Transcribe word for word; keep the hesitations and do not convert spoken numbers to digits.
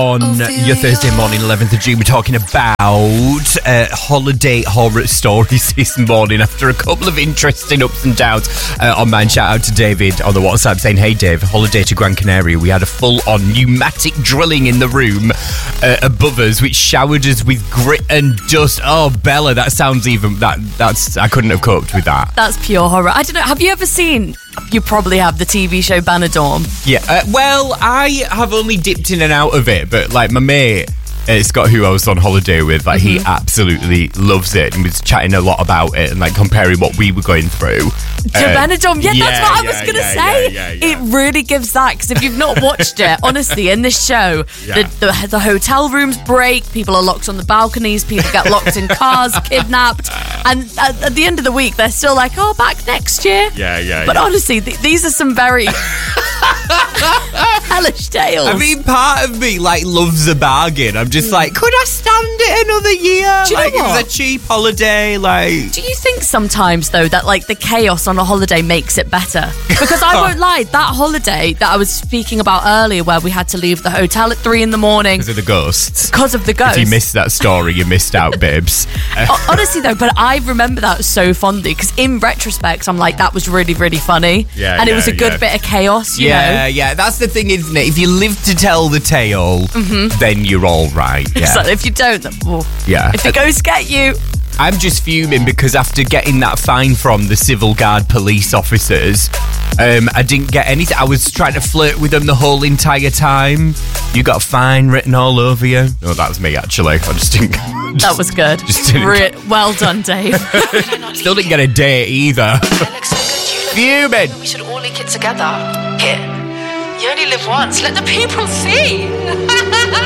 On your Thursday morning, eleventh of June, we're talking about uh, holiday horror stories this morning after a couple of interesting ups and downs uh, on mine. Shout out to David on the WhatsApp saying, hey Dave, holiday to Gran Canaria. We had a full-on pneumatic drilling in the room uh, above us, which showered us with grit and dust. Oh, Bella, that sounds even... that that's I couldn't have coped with that. That's pure horror. I don't know, have you ever seen... You probably have the T V show Benidorm. Yeah, uh, well, I have only dipped in and out of it, but like my mate, uh, Scott, who I was on holiday with, like mm-hmm. he absolutely loves it and was chatting a lot about it and like comparing what we were going through. To uh, Benidorm, yeah, yeah, that's what I yeah, was going to yeah, say. Yeah, yeah, yeah. It really gives that, because if you've not watched it, honestly, in this show, yeah. the, the, the hotel rooms break, people are locked on the balconies, people get locked in cars, kidnapped, and at, at the end of the week, they're still like, oh, back next year. Yeah, yeah, But yeah. honestly, th- these are some very hellish tales. I mean, part of me, like, loves a bargain. I'm just mm. like, could I stand it another year? Do you like, know what? It was a cheap holiday, like... Do you think sometimes, though, that, like, the chaos on a holiday makes it better? Because I won't lie, that holiday that I was speaking about earlier, where we had to leave the hotel at three in the morning... Because of the ghosts. Because of the ghosts. If you missed that story, you missed out, babes. Honestly, though, but I remember that so fondly, because in retrospect, I'm like, that was really, really funny. Yeah, And yeah, it was a good yeah. bit of chaos, you yeah, know? Yeah, that's the thing, isn't it? If you live to tell the tale, mm-hmm. then you're all right. Yeah. So if you don't, then, well, yeah. if the ghosts get you... I'm just fuming because after getting that fine from the civil guard police officers, um, I didn't get anything. I was trying to flirt with them the whole entire time. You got a fine written all over you. No, that was me, actually. I just didn't... That was good. Just didn't Re- well done, Dave. Still didn't get a date either. Fuming. We should all link it together. Here. You only live once. Let the people see.